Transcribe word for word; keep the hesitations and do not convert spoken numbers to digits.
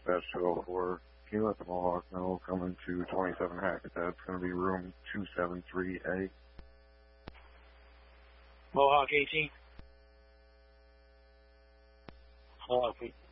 dispatch to oh four. Can you let the Mohawk know coming to twenty-seven Hackensack? It's going to be room two seven three A. Mohawk eighteen. Mohawk eighteen.